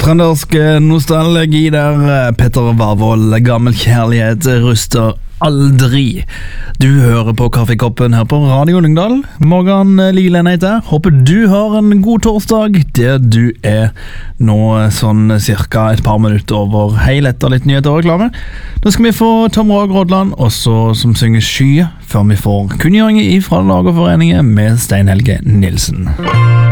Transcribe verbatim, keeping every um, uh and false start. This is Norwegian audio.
Trøndersk nostalgi der. Petter Varvold, gammel kjærlighet ruster aldri. Du hører på Kaffekoppen her på Radio Lyngdal. Morgan Lilen heter. Håper du har en god torsdag der du er nå sånn cirka et par minutter over hei etter litt nyheter og reklame. Da skal vi få Tom Rag Rådland, også som synger Sky, før vi får kunngjøring fra Lagerforeningen med Stein Helge Nilsen.